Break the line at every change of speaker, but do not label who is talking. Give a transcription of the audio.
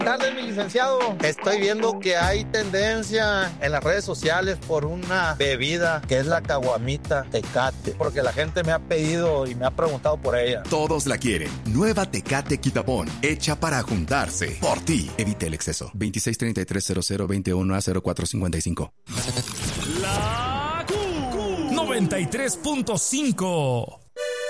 Buenas tardes, mi licenciado. Estoy viendo que hay tendencia en las redes sociales por una bebida que es la caguamita Tecate, porque la gente me ha pedido y me ha preguntado por ella.
Todos la quieren. Nueva Tecate Quitapón, hecha para juntarse. Por ti. Evite el exceso. 26330021A0455.
La Q 93.5.